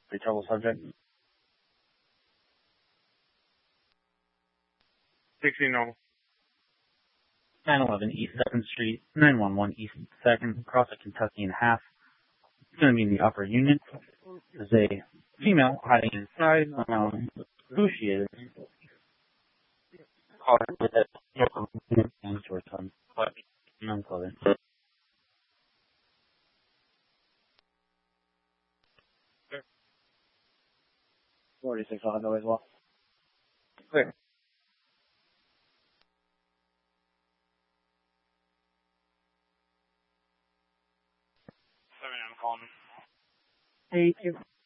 The trouble subject. 16 normal. 911 East 2nd Street, 911 East 2nd, across the Kentucky and a half. It's going to be in the upper unit. There's a female hiding inside. Who she is. Call her with that. And to her son. But, non-clothing. 46 on the way as well. Clear. 7 I'm calling. Hey,